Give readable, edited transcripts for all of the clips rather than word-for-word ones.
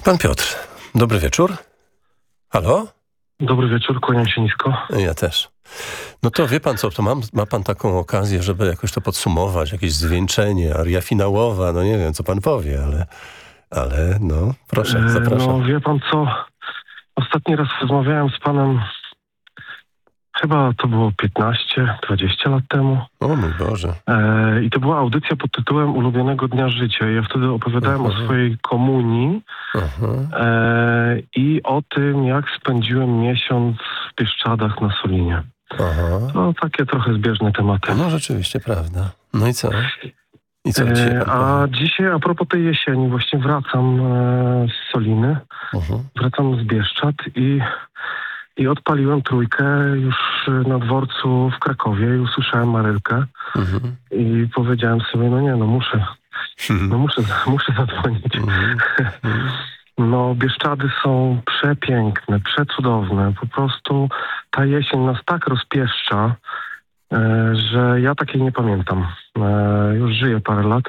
Pan Piotr, dobry wieczór. Halo? Dobry wieczór, kłaniam się nisko. Ja też. No to wie pan co, to ma pan taką okazję, żeby jakoś to podsumować, jakieś zwieńczenie, aria finałowa, no nie wiem, co pan powie, ale no, proszę, zapraszam. No wie pan co, ostatni raz rozmawiałem z panem, chyba to było 15-20 lat temu. O mój Boże. I to była audycja pod tytułem Ulubionego Dnia Życia. Ja wtedy opowiadałem o swojej komunii i o tym, jak spędziłem miesiąc w Bieszczadach na Solinie. To takie trochę zbieżne tematy. No rzeczywiście, prawda. No i co? I co dzisiaj pan powie? Dzisiaj a propos tej jesieni właśnie wracam z Soliny, wracam z Bieszczad i odpaliłem trójkę już na dworcu w Krakowie i usłyszałem Marylkę i powiedziałem sobie, muszę zadzwonić. No, Bieszczady są przepiękne, przecudowne. Po prostu ta jesień nas tak rozpieszcza, że ja takiej nie pamiętam. Już żyję parę lat,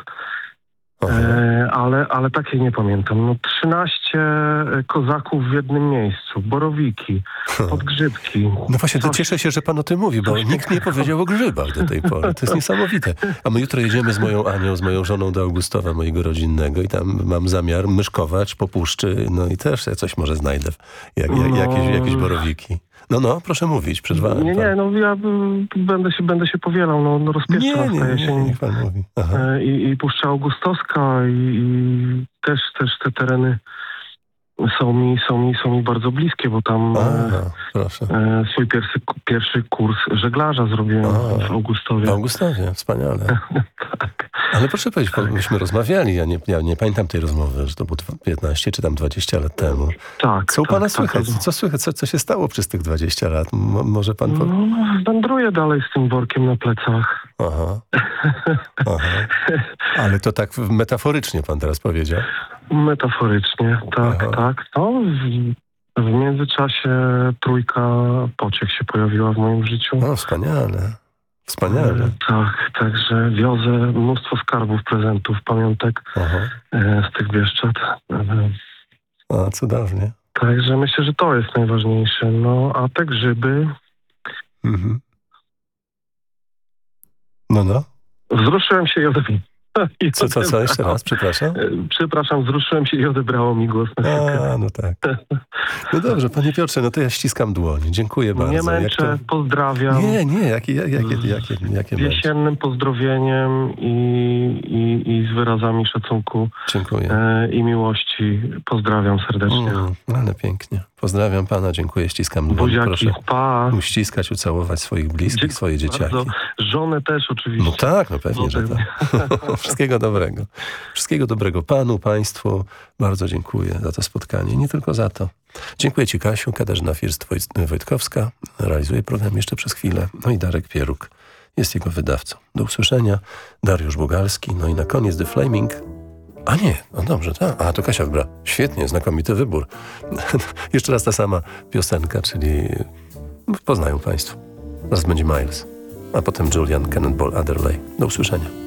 ale takiej nie pamiętam. No 13 kozaków w jednym miejscu, borowiki, podgrzybki. No właśnie, to cieszę się, że pan o tym mówi, bo nikt nie powiedział o grzybach do tej pory. To jest niesamowite. A my jutro jedziemy z moją Anią, z moją żoną do Augustowa, mojego rodzinnego i tam mam zamiar myszkować po puszczy, no i też coś może znajdę, jakieś borowiki. No, proszę mówić, przerwałem. Nie, no ja będę się powielał, no rozpieszczę nas ta jesień. Niech pan mówi. I Puszcza Augustowska i też te tereny są mi bardzo bliskie, bo tam swój pierwszy kurs żeglarza zrobiłem w Augustowie. W Augustowie, wspaniale. Tak. Ale proszę powiedzieć, myśmy rozmawiali, ja nie pamiętam tej rozmowy, że to było 15 czy tam 20 lat temu. Tak. Co u pana słychać? Co słychać? Co się stało przez tych 20 lat? Może pan powie? Wędruję dalej z tym workiem na plecach. Aha. Ale to tak metaforycznie pan teraz powiedział? Metaforycznie, tak. No, w międzyczasie trójka Pociech się pojawiła w moim życiu. No, wspaniale. Tak, także wiozę mnóstwo skarbów, prezentów, pamiątek z tych Bieszczad. Cudownie. Także myślę, że to jest najważniejsze. No, a te grzyby... No. Wzruszyłem się i odebrałem. Co? Jeszcze raz, przepraszam? Przepraszam, wzruszyłem się i odebrało mi głos na chwilkę. No tak. No dobrze, panie Piotrze, no to ja ściskam dłonie. Dziękuję bardzo. Nie męczę, pozdrawiam. Nie, jakie jesiennym pozdrowieniem i z wyrazami szacunku. Dziękuję. I miłości. Pozdrawiam serdecznie. Ale pięknie. Pozdrawiam pana, dziękuję, ściskam dłonie. Buziaki, proszę pa. uściskać, ucałować swoich bliskich, swoje dzieciaki. Bardzo. Żonę też oczywiście. No tak, no pewnie, że tak. Wszystkiego dobrego. Wszystkiego dobrego panu, państwu. Bardzo dziękuję za to spotkanie. Nie tylko za to. Dziękuję ci, Kasiu. Katarzyna First-Wojtkowska realizuje program jeszcze przez chwilę. No i Darek Pieruk jest jego wydawcą. Do usłyszenia. Dariusz Bugalski. No i na koniec The Flaming. A nie, no dobrze, tak. To Kasia wybrała. Świetnie, znakomity wybór. Jeszcze raz ta sama piosenka, czyli poznają państwo. Zaraz będzie Miles, a potem Julian Cannonball Adderley. Do usłyszenia.